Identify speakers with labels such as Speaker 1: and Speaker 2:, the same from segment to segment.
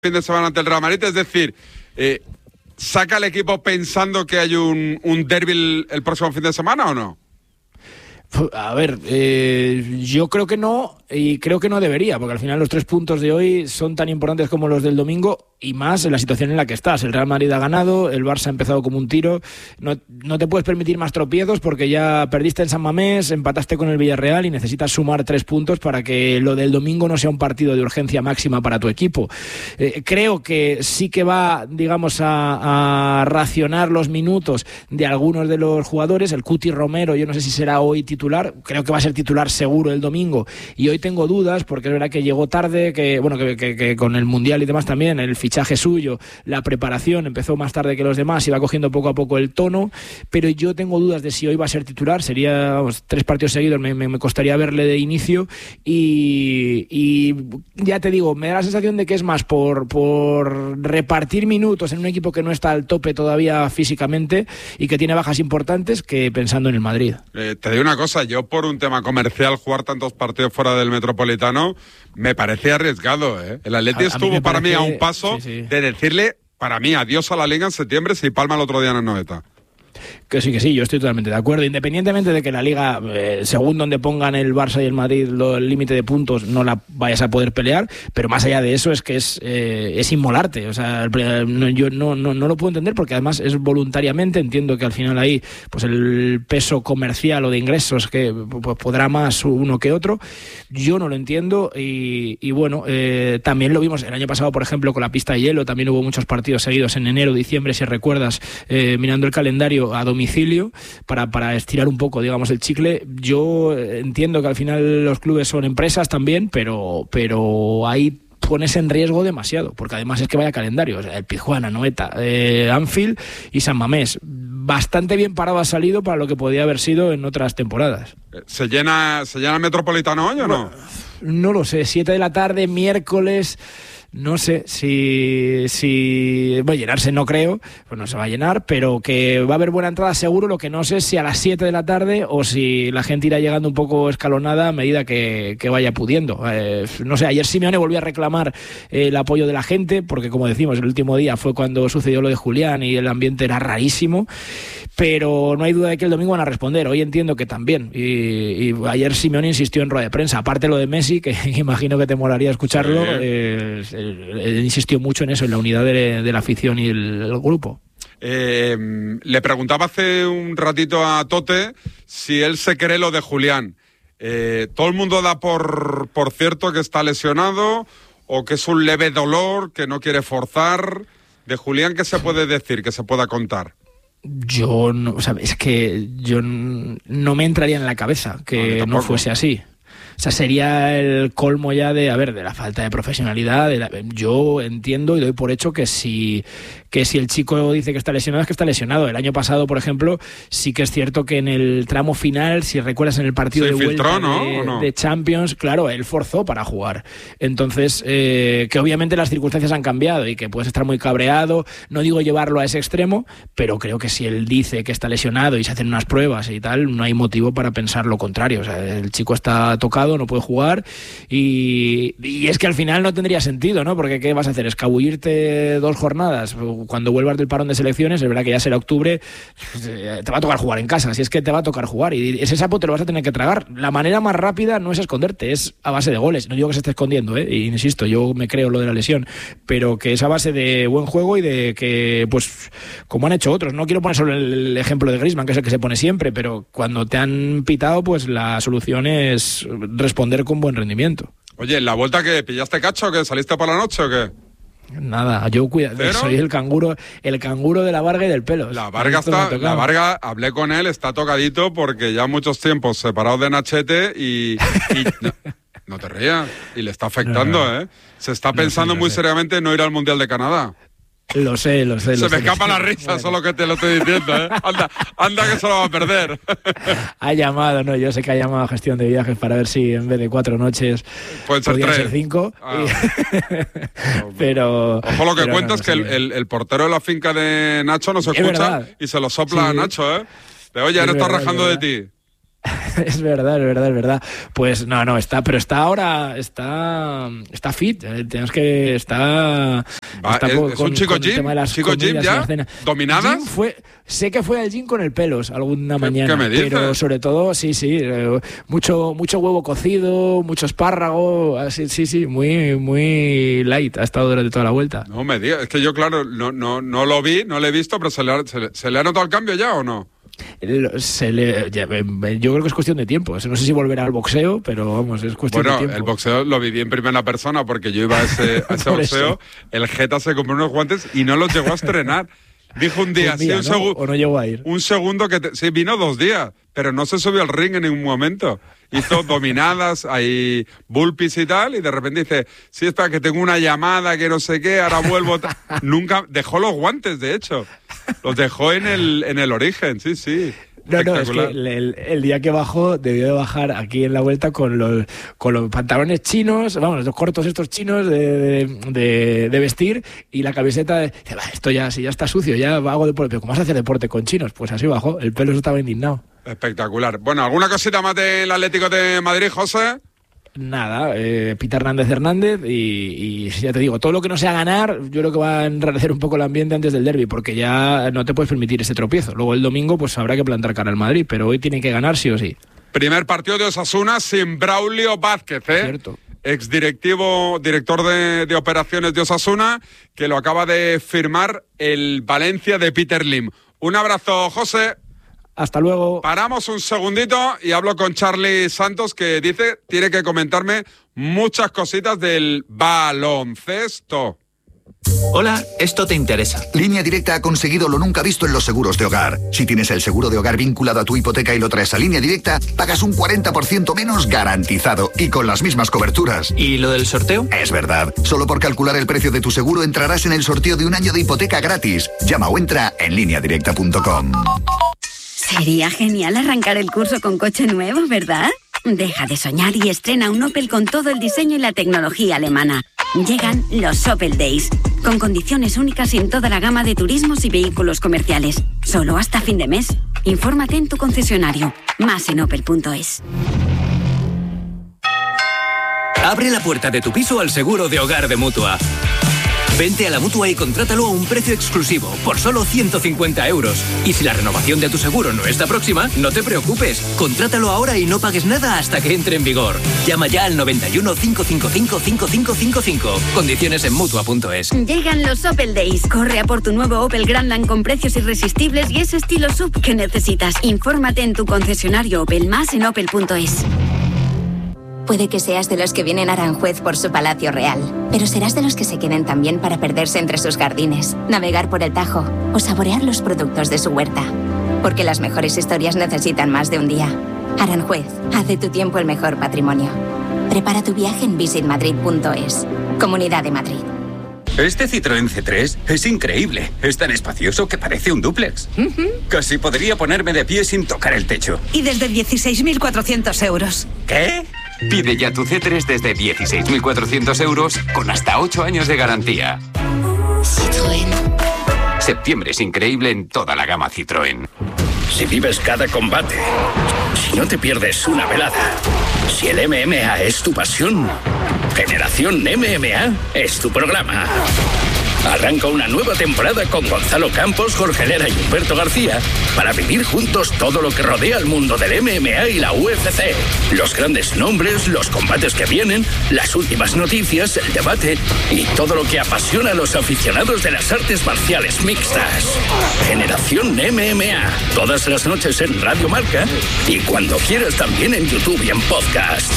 Speaker 1: fin de semana ante el Real Madrid, es decir, ¿saca el equipo pensando que hay un derbi el próximo fin de semana o no?
Speaker 2: A ver, yo creo que no, y creo que no debería, porque al final los 3 puntos de hoy son tan importantes como los del domingo, y más en la situación en la que estás. El Real Madrid ha ganado, el Barça ha empezado como un tiro, no te puedes permitir más tropiezos porque ya perdiste en San Mamés, empataste con el Villarreal y necesitas sumar 3 puntos para que lo del domingo no sea un partido de urgencia máxima para tu equipo. Creo que sí que va, digamos, a racionar los minutos de algunos de los jugadores. El Cuti Romero, yo no sé si será hoy titular, creo que va a ser titular seguro el domingo, y hoy tengo dudas porque es verdad que llegó tarde, que con el Mundial y demás también, el fichaje suyo, la preparación empezó más tarde que los demás, iba cogiendo poco a poco el tono, pero yo tengo dudas de si hoy va a ser titular. Sería 3 partidos seguidos, me costaría verle de inicio, y ya te digo, me da la sensación de que es más por repartir minutos en un equipo que no está al tope todavía físicamente y que tiene bajas importantes, que pensando en el Madrid.
Speaker 1: Te digo una cosa, yo por un tema comercial jugar tantos partidos fuera del Metropolitano me parece arriesgado, ¿eh? El Atleti estuvo para mí a un paso de decirle, para mí, adiós a la Liga en septiembre si palma el otro día en el Noeta.
Speaker 2: Que sí, yo estoy totalmente de acuerdo. Independientemente de que la Liga, según donde pongan el Barça y el Madrid el límite de puntos, no la vayas a poder pelear, pero más allá de eso es que es inmolarte. O sea, yo no lo puedo entender, porque además es voluntariamente. Entiendo que al final ahí pues el peso comercial o de ingresos que pues, podrá más uno que otro. Yo no lo entiendo, y bueno, también lo vimos el año pasado, por ejemplo, con la pista de hielo. También hubo muchos partidos seguidos en enero, diciembre, si recuerdas, mirando el calendario a domicilio para estirar un poco, digamos, el chicle. Yo entiendo que al final los clubes son empresas también, pero ahí pones en riesgo demasiado, porque además es que vaya calendario, o sea, el Pizjuán, Anoeta, Anfield y San Mamés. Bastante bien parado ha salido para lo que podía haber sido en otras temporadas.
Speaker 1: ¿Se llena el Metropolitano hoy o no?
Speaker 2: No lo sé, 7 de la tarde, miércoles. No sé si va a llenarse, no creo, pues no se va a llenar, pero que va a haber buena entrada seguro. Lo que no sé es si a las 7 de la tarde o si la gente irá llegando un poco escalonada a medida que vaya pudiendo. No sé, ayer Simeone volvió a reclamar el apoyo de la gente, porque como decimos, el último día fue cuando sucedió lo de Julián y el ambiente era rarísimo, pero no hay duda de que el domingo van a responder. Hoy entiendo que también, y ayer Simeone insistió en rueda de prensa, aparte lo de Messi, que imagino que te molaría escucharlo. Insistió mucho en eso, en la unidad de la afición y el grupo.
Speaker 1: Le preguntaba hace un ratito a Tote si él se cree lo de Julián. Todo el mundo da por cierto que está lesionado o que es un leve dolor, que no quiere forzar. De Julián, ¿qué se puede decir, que se pueda contar?
Speaker 2: Yo no, o sea, es que yo no me entraría en la cabeza que no fuese así. O sea, sería el colmo ya de la falta de profesionalidad. Yo entiendo y doy por hecho que si el chico dice que está lesionado, es que está lesionado. El año pasado, por ejemplo, sí que es cierto que en el tramo final, si recuerdas en el partido de vuelta de Champions, claro, él forzó para jugar. Entonces, que obviamente las circunstancias han cambiado y que puedes estar muy cabreado. No digo llevarlo a ese extremo, pero creo que si él dice que está lesionado y se hacen unas pruebas y tal, no hay motivo para pensar lo contrario. O sea, el chico está tocado, no puede jugar, y es que al final no tendría sentido, ¿no? Porque ¿qué vas a hacer? ¿Escabullirte 2 jornadas? Cuando vuelvas del parón de selecciones, es verdad que ya será octubre, te va a tocar jugar en casa, si es que te va a tocar jugar, y ese sapo te lo vas a tener que tragar. La manera más rápida no es esconderte, es a base de goles. No digo que se esté escondiendo, y insisto, yo me creo lo de la lesión, pero que es a base de buen juego y de que, pues, como han hecho otros. No quiero poner solo el ejemplo de Griezmann, que es el que se pone siempre, pero cuando te han pitado, pues la solución es responder con buen rendimiento.
Speaker 1: Oye, ¿la vuelta que pillaste cacho o que saliste por la noche o qué?
Speaker 2: Nada, yo soy el canguro de la Varga y del pelo.
Speaker 1: La Varga, hablé con él, está tocadito porque ya muchos tiempos separados de Nachete y no te rías, y le está afectando, no. Se está pensando muy seriamente en no ir al Mundial de Canadá.
Speaker 2: Lo sé.
Speaker 1: Se me escapa la risa, solo que te lo estoy diciendo, ¿eh? Anda que se lo va a perder.
Speaker 2: Ha llamado, no, yo sé que ha llamado a gestión de viajes para ver si en vez de 4 noches
Speaker 1: pueden ser 3.
Speaker 2: Ser 5. Pero
Speaker 1: ojo, lo que cuentas que el portero de la finca de Nacho no se escucha y se lo sopla a Nacho, ¿eh? De oye, ahora está rajando de ti.
Speaker 2: Es verdad. Pues no, está fit. Tenemos que está
Speaker 1: es un chico gym, ya, dominadas.
Speaker 2: Sé que fue al gym con el pelos alguna mañana,
Speaker 1: ¿qué me dices?
Speaker 2: Pero sobre todo, sí, mucho huevo cocido, mucho espárrago, así, sí, muy light ha estado durante toda la vuelta.
Speaker 1: No me digas, es que yo claro, no lo vi, no lo he visto, pero ¿se le ha notado el cambio ya o no?
Speaker 2: Yo creo que es cuestión de tiempo. No sé si volverá al boxeo, pero vamos, es cuestión de tiempo.
Speaker 1: Bueno, el boxeo lo viví en primera persona porque yo iba a ese boxeo. Eso. El Geta se compró unos guantes y no los llegó a estrenar. Dijo un día, sí, un segundo.
Speaker 2: ¿O no llegó a ir?
Speaker 1: Un segundo sí, vino 2 días, pero no se subió al ring en ningún momento. Hizo dominadas, ahí burpees y tal, y de repente dice, sí, espera, que tengo una llamada, que no sé qué, ahora vuelvo. Nunca dejó los guantes, de hecho. Los dejó en el origen, sí.
Speaker 2: No, es que el día que bajó debió de bajar aquí en la vuelta con los pantalones chinos, vamos, los cortos estos chinos de vestir y la camiseta dice, esto ya, si ya está sucio, ya hago deporte. Pero ¿cómo vas a hacer deporte con chinos? Pues así bajó, el pelo estaba indignado.
Speaker 1: Espectacular. Bueno, ¿alguna cosita más del Atlético de Madrid, José?
Speaker 2: Nada, Pita Hernández y ya te digo, todo lo que no sea ganar, yo creo que va a enrarecer un poco el ambiente antes del derbi, porque ya no te puedes permitir ese tropiezo. Luego el domingo pues habrá que plantar cara al Madrid, pero hoy tiene que ganar sí o sí.
Speaker 1: Primer partido de Osasuna sin Braulio Vázquez,
Speaker 2: Cierto.
Speaker 1: Director de operaciones de Osasuna, que lo acaba de firmar el Valencia de Peter Lim. Un abrazo, José.
Speaker 2: Hasta luego.
Speaker 1: Paramos un segundito y hablo con Charlie Santos, que tiene que comentarme muchas cositas del baloncesto.
Speaker 3: Hola, esto te interesa.
Speaker 4: Línea Directa ha conseguido lo nunca visto en los seguros de hogar. Si tienes el seguro de hogar vinculado a tu hipoteca y lo traes a Línea Directa, pagas un 40% menos garantizado y con las mismas coberturas.
Speaker 3: ¿Y lo del sorteo?
Speaker 4: Es verdad. Solo por calcular el precio de tu seguro entrarás en el sorteo de un año de hipoteca gratis. Llama o entra en lineadirecta.com.
Speaker 5: Sería genial arrancar el curso con coche nuevo, ¿verdad? Deja de soñar y estrena un Opel con todo el diseño y la tecnología alemana. Llegan los Opel Days, con condiciones únicas en toda la gama de turismos y vehículos comerciales. Solo hasta fin de mes. Infórmate en tu concesionario. Más en opel.es.
Speaker 3: Abre la puerta de tu piso al seguro de hogar de Mutua. Vente a la Mutua y contrátalo a un precio exclusivo, por solo 150 euros. Y si la renovación de tu seguro no está próxima, no te preocupes. Contrátalo ahora y no pagues nada hasta que entre en vigor. Llama ya al 91 555 5555. Condiciones en Mutua.es.
Speaker 5: Llegan los Opel Days. Corre a por tu nuevo Opel Grandland con precios irresistibles y ese estilo SUV que necesitas. Infórmate en tu concesionario Opel, más en opel.es.
Speaker 6: Puede que seas de los que vienen a Aranjuez por su palacio real, pero serás de los que se queden también para perderse entre sus jardines, navegar por el Tajo o saborear los productos de su huerta. Porque las mejores historias necesitan más de un día. Aranjuez, haz de tu tiempo el mejor patrimonio. Prepara tu viaje en visitmadrid.es. Comunidad de Madrid.
Speaker 7: Este Citroën C3 es increíble. Es tan espacioso que parece un dúplex. Casi podría ponerme de pie sin tocar el techo.
Speaker 8: Y desde 16.400 euros.
Speaker 7: ¿Qué? Pide ya tu C3 desde 16.400 euros con hasta 8 años de garantía. Citroën. Septiembre es increíble en toda la gama Citroën.
Speaker 9: Si vives cada combate, si no te pierdes una velada, si el MMA es tu pasión, Generación MMA es tu programa. Arranca una nueva temporada con Gonzalo Campos, Jorge Lera y Humberto García para vivir juntos todo lo que rodea al mundo del MMA y la UFC. Los grandes nombres, los combates que vienen, las últimas noticias, el debate y todo lo que apasiona a los aficionados de las artes marciales mixtas. Generación MMA, todas las noches en Radio Marca y cuando quieras también en YouTube y en podcast.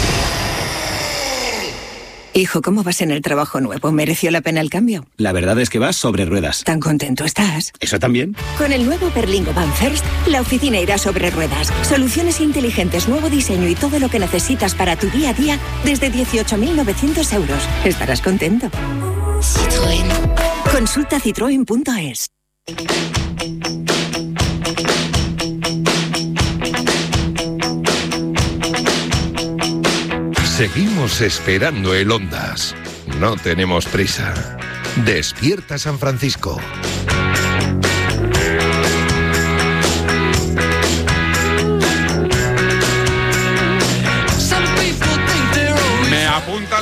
Speaker 8: Hijo, ¿cómo vas en el trabajo nuevo? ¿Mereció la pena el cambio?
Speaker 10: La verdad es que vas sobre ruedas.
Speaker 8: ¿Tan contento estás?
Speaker 10: ¿Eso también?
Speaker 8: Con el nuevo Berlingo Van First, la oficina irá sobre ruedas. Soluciones inteligentes, nuevo diseño y todo lo que necesitas para tu día a día desde 18.900 euros. Estarás contento. Citroën. Consulta citroen.es.
Speaker 11: Seguimos esperando el Ondas. No tenemos prisa. Despierta San Francisco.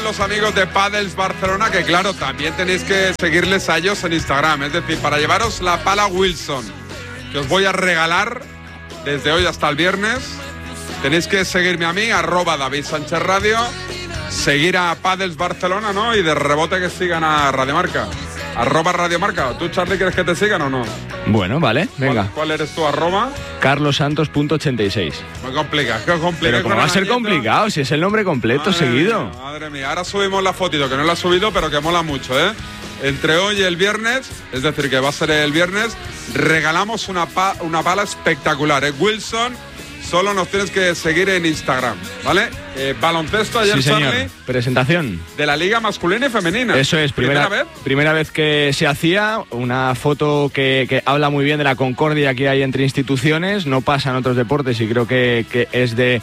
Speaker 1: los amigos de Padels Barcelona, que claro, también tenéis que seguirles a ellos en Instagram. Es decir, para llevaros la pala Wilson, que os voy a regalar desde hoy hasta el viernes, tenéis que seguirme a mí, @DavidSánchezRadio, seguir a Padels Barcelona, ¿no? Y de rebote que sigan a Radiomarca. @Radiomarca. ¿Tú, Charlie, quieres que te sigan o no?
Speaker 12: Bueno, vale, venga.
Speaker 1: ¿Cuál eres tu arroba?
Speaker 12: carlossantos.86.
Speaker 1: Me complica, ¿qué os complica?
Speaker 12: Pero ¿cómo va a ser complicado si es el nombre completo seguido?
Speaker 1: Madre mía, ahora subimos la fotito, que no la he subido, pero que mola mucho, ¿eh? Entre hoy y el viernes, es decir, que va a ser el viernes, regalamos una pala espectacular, ¿eh? Wilson, solo nos tienes que seguir en Instagram, ¿vale? Baloncesto ayer,
Speaker 12: sí, señor.
Speaker 1: Charlie.
Speaker 12: Presentación.
Speaker 1: De la Liga Masculina y Femenina.
Speaker 12: Eso es, primera vez que se hacía, una foto que habla muy bien de la concordia que hay entre instituciones, no pasa en otros deportes y creo que es de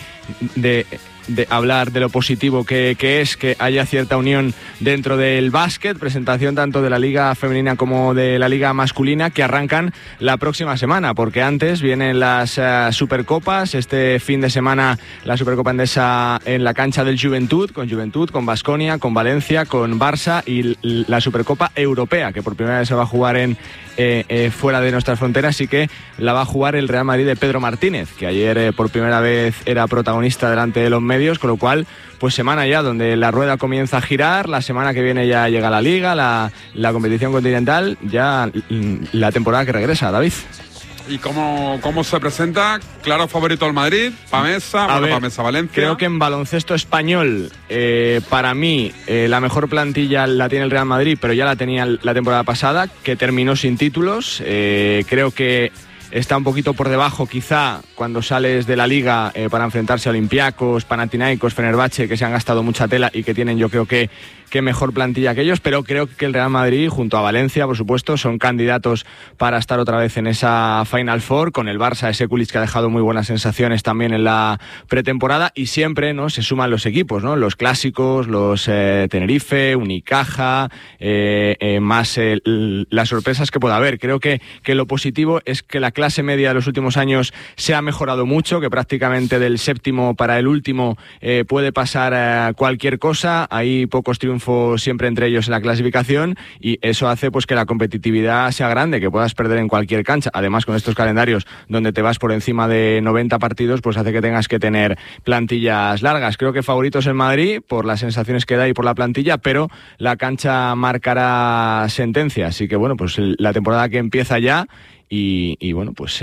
Speaker 12: hablar de lo positivo que es que haya cierta unión dentro del básquet. Presentación tanto de la Liga Femenina como de la Liga Masculina, que arrancan la próxima semana, porque antes vienen las Supercopas. Este fin de semana la Supercopa Endesa en la cancha del Juventud, con Baskonia, con Valencia, con Barça, y la Supercopa Europea, que por primera vez se va a jugar fuera de nuestras fronteras, y que la va a jugar el Real Madrid de Pedro Martínez, que ayer por primera vez era protagonista delante de los medios, con lo cual pues semana ya donde la rueda comienza a girar. La semana que viene ya llega la Liga, la competición continental, ya la temporada que regresa, David.
Speaker 1: ¿Y cómo se presenta? Claro, favorito al Madrid, Pamesa, Pamesa Valencia.
Speaker 12: Creo que en baloncesto español, para mí, la mejor plantilla la tiene el Real Madrid, pero ya la tenía la temporada pasada, que terminó sin títulos. Creo que está un poquito por debajo, quizá, cuando sales de la Liga para enfrentarse a Olympiacos, Panathinaikos, Fenerbahce, que se han gastado mucha tela y que tienen, yo creo que mejor plantilla que ellos, pero creo que el Real Madrid, junto a Valencia, por supuesto, son candidatos para estar otra vez en esa Final Four, con el Barça de Sekulic, que ha dejado muy buenas sensaciones también en la pretemporada, y siempre, ¿no?, se suman los equipos, ¿no?, los clásicos, los Tenerife, Unicaja, más las sorpresas que pueda haber. Creo que lo positivo es que la clase media de los últimos años se ha mejorado mucho, que prácticamente del séptimo para el último puede pasar cualquier cosa. Hay pocos triunfos siempre entre ellos en la clasificación, y eso hace pues que la competitividad sea grande, que puedas perder en cualquier cancha. Además, con estos calendarios donde te vas por encima de 90 partidos, pues hace que tengas que tener plantillas largas. Creo que favorito es el Madrid por las sensaciones que da y por la plantilla, pero la cancha marcará sentencia. Así que bueno, pues la temporada que empieza ya, y bueno, pues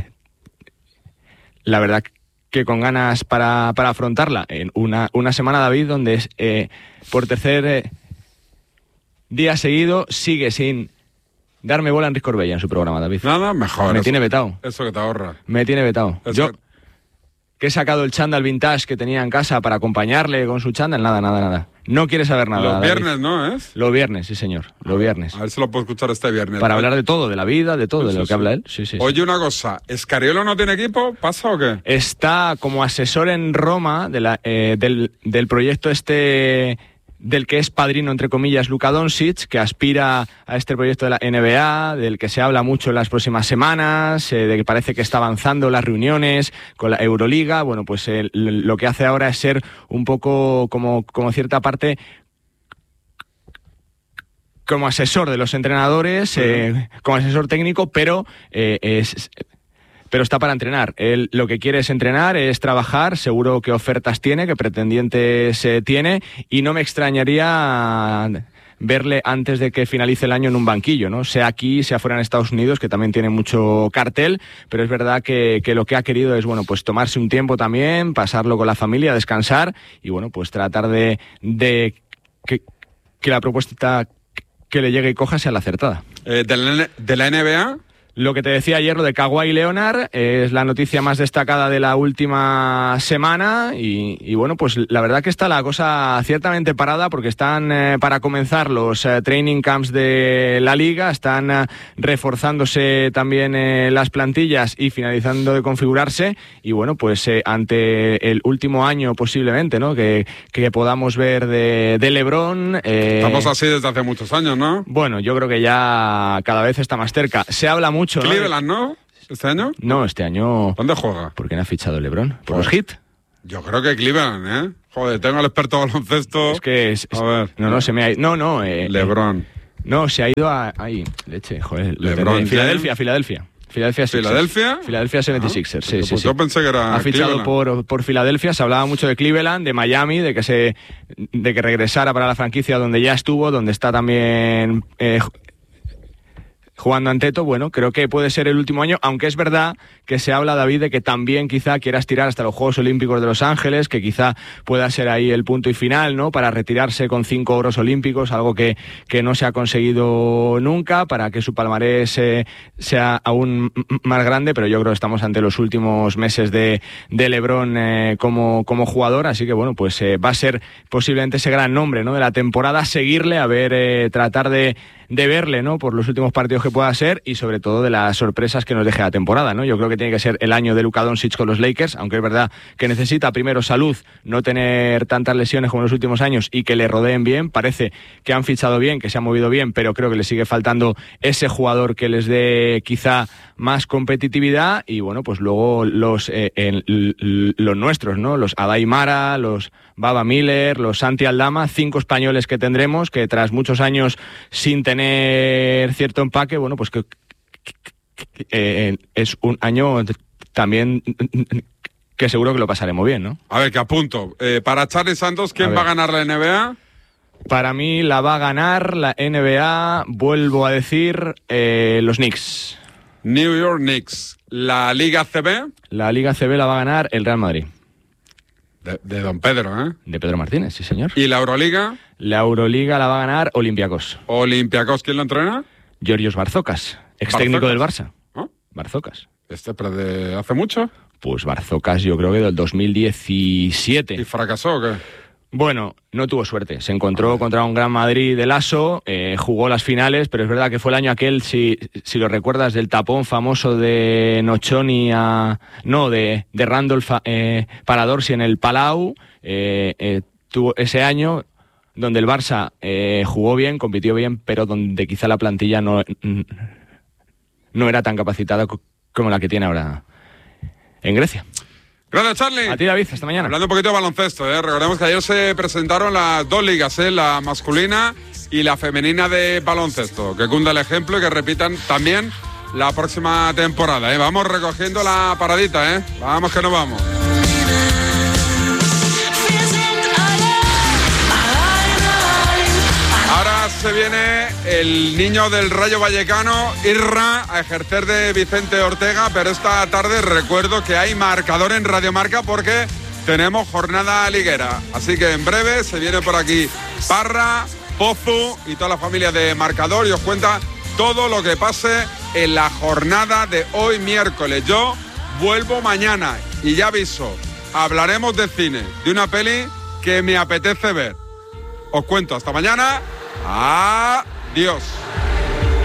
Speaker 12: la verdad que con ganas para afrontarla en una semana, David, donde es por tercer día seguido sigue sin darme bola Enrique Corbella en su programa, David.
Speaker 1: Nada mejor.
Speaker 12: Me tiene vetado.
Speaker 1: Eso que te ahorra.
Speaker 12: Me tiene vetado. Yo que he sacado el chándal vintage que tenía en casa para acompañarle con su chándal, nada. No quiere saber nada.
Speaker 1: Los viernes, David. ¿No es?
Speaker 12: Los viernes, sí, señor. Los viernes.
Speaker 1: A ver si lo puedo escuchar este viernes.
Speaker 12: Para hablar de todo, de la vida, de todo, de lo que habla él. Sí.
Speaker 1: Oye, una cosa, ¿Escariolo no tiene equipo? ¿Pasa o qué?
Speaker 12: Está como asesor en Roma del proyecto del que es padrino, entre comillas, Luka Doncic, que aspira a este proyecto de la NBA, del que se habla mucho en las próximas semanas, de que parece que está avanzando las reuniones con la Euroliga. Bueno, pues lo que hace ahora es ser un poco como cierta parte como asesor de los entrenadores, como asesor técnico, pero está para entrenar. Él lo que quiere es entrenar, es trabajar. Seguro que ofertas tiene, que pretendientes tiene, y no me extrañaría verle antes de que finalice el año en un banquillo, ¿no? Sea aquí, sea fuera en Estados Unidos, que también tiene mucho cartel, pero es verdad que lo que ha querido es, bueno, pues tomarse un tiempo también, pasarlo con la familia, descansar, y bueno, pues tratar de que la propuesta que le llegue y coja sea la acertada.
Speaker 1: ¿De la NBA?
Speaker 12: Lo que te decía ayer, lo de Kawhi Leonard, es la noticia más destacada de la última semana, y bueno, pues la verdad que está la cosa ciertamente parada, porque están para comenzar los training camps de la Liga, están reforzándose también las plantillas y finalizando de configurarse, y bueno, pues ante el último año posiblemente, ¿no?, que podamos ver de LeBron.
Speaker 1: Estamos así desde hace muchos años, ¿no?
Speaker 12: Bueno, yo creo que ya cada vez está más cerca. Se habla mucho,
Speaker 1: Cleveland, ¿no? ¿Este año?
Speaker 12: No, este año...
Speaker 1: ¿Dónde juega?
Speaker 12: ¿Por qué no ha fichado LeBron? ¿Por los Heat?
Speaker 1: Yo creo que Cleveland, ¿eh? Joder, tengo al experto baloncesto.
Speaker 12: Es que... a ver. No, se me ha ido... No,
Speaker 1: LeBron.
Speaker 12: No, se ha ido a... Ahí, leche, joder.
Speaker 1: LeBron.
Speaker 12: Filadelfia 76ers, sí.
Speaker 1: Pues yo pensé que era
Speaker 12: ha fichado por Filadelfia. Se hablaba mucho de Cleveland, de Miami, de que regresara para la franquicia donde ya estuvo, donde está también jugando Antetokounmpo. Bueno, creo que puede ser el último año, aunque es verdad que se habla, David, de que también quizá quiera estirar hasta los Juegos Olímpicos de Los Ángeles, que quizá pueda ser ahí el punto y final, ¿no? Para retirarse con 5 oros olímpicos, algo que no se ha conseguido nunca, para que su palmarés sea aún más grande, pero yo creo que estamos ante los últimos meses de LeBron como jugador, así que bueno, pues va a ser posiblemente ese gran nombre, ¿no? De la temporada, seguirle, a ver, tratar de verle, ¿no? Por los últimos partidos que pueda ser y sobre todo de las sorpresas que nos deje la temporada, ¿no? Yo creo que tiene que ser el año de Luka Doncic con los Lakers, aunque es verdad que necesita primero salud, no tener tantas lesiones como en los últimos años y que le rodeen bien. Parece que han fichado bien, que se han movido bien, pero creo que le sigue faltando ese jugador que les dé quizá más competitividad. Y bueno, pues luego los nuestros, ¿no? Los Adai Mara, los Baba Miller, los Santi Aldama, 5 españoles que tendremos, que tras muchos años sin tener cierto empaque, bueno, pues que es un año también que seguro que lo pasaremos bien, ¿no?
Speaker 1: A ver, que apunto. Para Charlie Santos, ¿quién va a ganar la NBA?
Speaker 12: Para mí la va a ganar la NBA, vuelvo a decir, los Knicks.
Speaker 1: New York Knicks. ¿La Liga CB?
Speaker 12: La Liga CB la va a ganar el Real Madrid.
Speaker 1: De Don Pedro, ¿eh?
Speaker 12: De Pedro Martínez, sí, señor.
Speaker 1: ¿Y la Euroliga?
Speaker 12: La Euroliga la va a ganar Olympiacos.
Speaker 1: ¿Olympiacos quién lo entrena?
Speaker 12: Georgios Barzocas, ex técnico del Barça.
Speaker 1: ¿Oh?
Speaker 12: Barzocas.
Speaker 1: ¿Pero de hace mucho?
Speaker 12: Pues Barzocas yo creo que del 2017.
Speaker 1: ¿Y fracasó o qué?
Speaker 12: Bueno, no tuvo suerte. Se encontró contra un Gran Madrid de Lasso, jugó las finales, pero es verdad que fue el año aquel, si lo recuerdas, del tapón famoso de Nocioni de Randolph para Dorsey en el Palau. Tuvo ese año donde el Barça jugó bien, compitió bien, pero donde quizá la plantilla no era tan capacitada como la que tiene ahora en Grecia.
Speaker 1: Gracias, Charlie.
Speaker 12: A ti, David, hasta mañana.
Speaker 1: Hablando un poquito de baloncesto, recordemos que ayer se presentaron las 2 ligas, la masculina y la femenina de baloncesto. Que cunda el ejemplo y que repitan también la próxima temporada. Vamos recogiendo la paradita, Vamos que nos vamos. Ahora se viene el niño del Rayo Vallecano, Irra, a ejercer de Vicente Ortega, pero esta tarde recuerdo que hay marcador en Radio Marca porque tenemos jornada liguera. Así que en breve se viene por aquí Parra, Pozu y toda la familia de Marcador y os cuenta todo lo que pase en la jornada de hoy miércoles. Yo vuelvo mañana y ya aviso, hablaremos de cine, de una peli que me apetece ver. Os cuento, hasta mañana. Adiós.